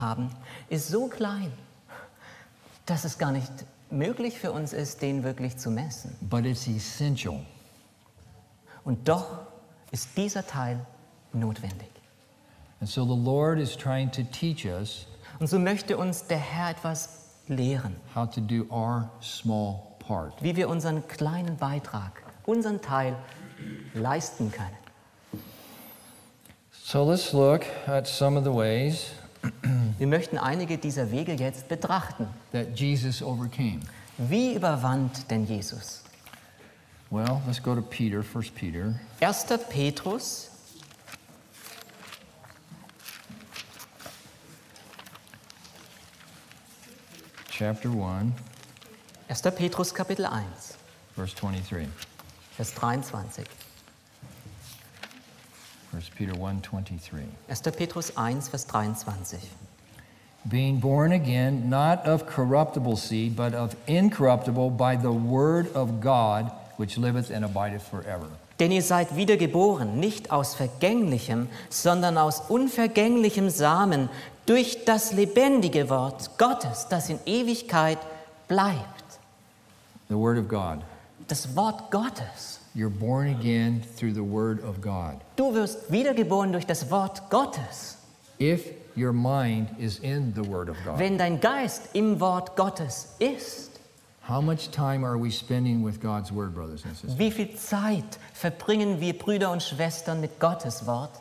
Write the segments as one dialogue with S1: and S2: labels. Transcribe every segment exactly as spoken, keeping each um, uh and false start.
S1: haben, ist so klein, dass es gar nicht möglich für uns ist, den wirklich zu messen.
S2: But it's essential.
S1: Und doch ist dieser Teil notwendig.
S2: And so the Lord is trying to teach us
S1: Und so möchte uns der Herr etwas lehren,
S2: how to do our small part.
S1: wie wir unseren kleinen Beitrag, unseren Teil leisten können.
S2: So let's look at some of the ways
S1: Wir möchten einige dieser Wege jetzt betrachten.
S2: that Jesus overcame.
S1: Wie überwand denn Jesus?
S2: Well, let's go to Peter, First Peter,
S1: erster Petrus,
S2: chapter one,
S1: erster Petrus Kapitel eins,
S2: verse twenty-three.
S1: Vers dreiundzwanzig.
S2: First Peter one, twenty-three.
S1: erster Petrus eins, Vers dreiundzwanzig.
S2: Being born again, not of corruptible seed, but of incorruptible, by the word of God, which liveth and abideth forever.
S1: Denn ihr seid wiedergeboren, nicht aus vergänglichem, sondern aus unvergänglichem Samen, durch das lebendige Wort Gottes, das in Ewigkeit bleibt.
S2: The word of God.
S1: Das Wort Gottes.
S2: You're born again through the word of God.
S1: Du wirst wiedergeboren durch das Wort Gottes.
S2: If your mind is in the word of God.
S1: Wenn dein Geist im Wort Gottes ist.
S2: How much time are we spending with God's word, brothers and sisters?
S1: Wie viel Zeit verbringen wir Brüder und Schwestern mit Gottes Wort?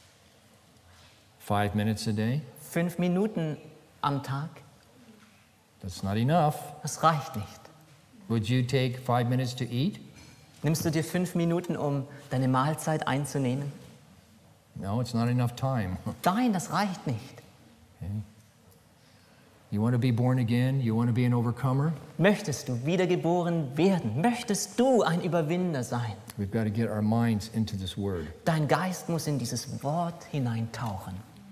S2: Five minutes a day?
S1: Fünf Minuten am Tag?
S2: That's not enough.
S1: Das reicht nicht.
S2: Would you take five minutes to eat?
S1: Nimmst du dir fünf Minuten, um deine Mahlzeit einzunehmen?
S2: No, it's not enough time.
S1: Nein, das reicht nicht.
S2: Okay. You want to be born again? You want to be an overcomer?
S1: Möchtest du wiedergeboren werden? Möchtest du ein Überwinder sein?
S2: We've got to get our minds into this word.
S1: Dein Geist muss in dieses Wort hineintauchen.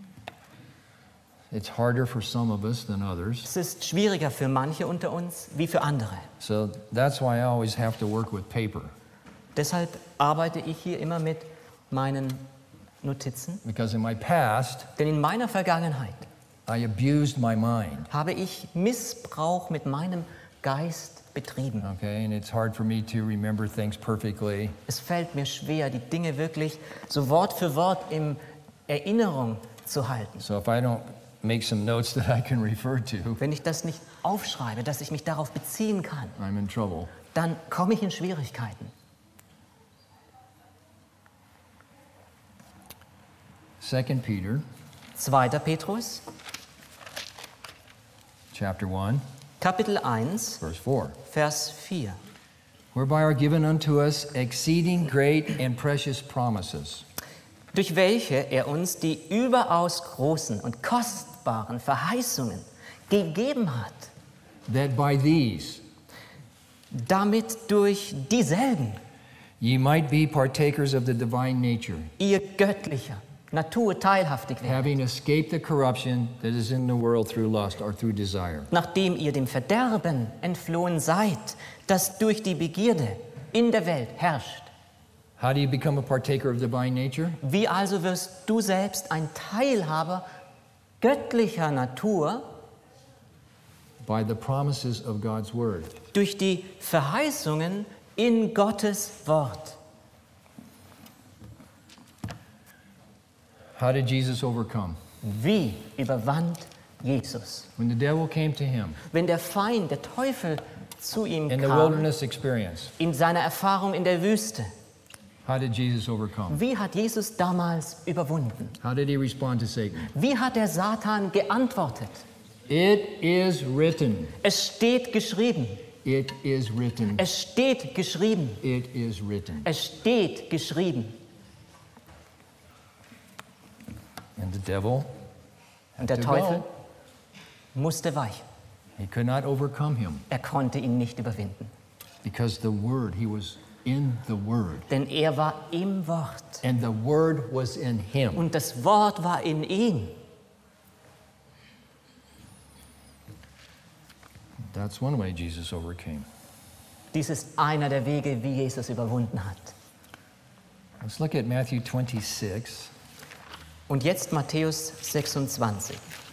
S2: It's harder for some of us than others.
S1: Es ist schwieriger für manche unter uns wie für andere.
S2: So that's why I always have to work with paper.
S1: Deshalb arbeite ich hier immer mit meinen Notizen.
S2: Because in my past,
S1: Denn in meiner Vergangenheit
S2: I abused my mind.
S1: habe ich Missbrauch mit meinem Geist betrieben.
S2: Okay, and it's hard for me to remember things perfectly.
S1: Es fällt mir schwer, die Dinge wirklich so Wort für Wort in Erinnerung zu halten.
S2: So if I don't make some notes that I can refer to,
S1: Wenn ich das nicht aufschreibe, dass ich mich darauf beziehen kann,
S2: I'm in trouble.
S1: dann komme ich in Schwierigkeiten.
S2: Second Peter,
S1: zweiter Petrus,
S2: chapter one,
S1: Kapitel eins,
S2: verse four.
S1: Vers vier.
S2: Whereby are given unto us exceeding great and precious promises,
S1: Durch welche er uns die überaus großen und kostbaren Verheißungen gegeben hat,
S2: that by these
S1: damit durch dieselben
S2: ye might be partakers of the divine nature,
S1: ihr göttlicher Natur teilhaftig werdet,
S2: having escaped the corruption that is in the world through lust or through desire.
S1: nachdem ihr dem Verderben entflohen seid, das durch die Begierde in der Welt herrscht.
S2: How do you become a partaker of divine nature?
S1: Wie also wirst du selbst ein Teilhaber göttlicher Natur
S2: By the promises of God's word.
S1: durch die Verheißungen in Gottes Wort.
S2: How did Jesus overcome?
S1: Wie überwand Jesus?
S2: When the devil came to him
S1: Wenn der Feind, der Teufel, zu ihm
S2: in the
S1: kam,
S2: wilderness experience,
S1: in seiner Erfahrung in der Wüste,
S2: how did Jesus overcome?
S1: wie hat Jesus damals überwunden?
S2: How did he respond to Satan?
S1: Wie hat der Satan geantwortet?
S2: It is written.
S1: Es steht geschrieben.
S2: It is written.
S1: Es steht geschrieben.
S2: It is written.
S1: Es steht geschrieben.
S2: And the devil
S1: Und der
S2: to
S1: Teufel
S2: go.
S1: musste weichen.
S2: He could not overcome him
S1: Er konnte ihn nicht überwinden.
S2: because the word, he was in the word.
S1: Denn er war im Wort.
S2: And the word was in him.
S1: Und das Wort war in ihm.
S2: That's one way Jesus overcame.
S1: Dies ist einer der Wege, wie Jesus überwunden hat.
S2: Let's look at Matthew twenty-six,
S1: Und jetzt Matthäus sechsundzwanzig.